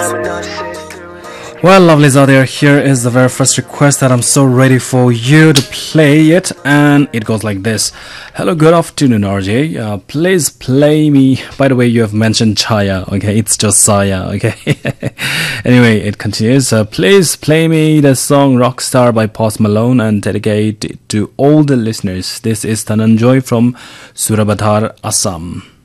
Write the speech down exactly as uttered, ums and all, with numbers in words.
Well, lovelies out there, here is the very first request that I'm so ready for you to play it, and it goes like this. Hello, good afternoon, R J. Uh, please play me. By the way, you have mentioned Chaya, okay? It's just Saya, okay? Anyway, it continues. Uh, please play me the song Rockstar by Post Malone and dedicate it to all the listeners. This is Dhananjoy from Surabathar, Assam.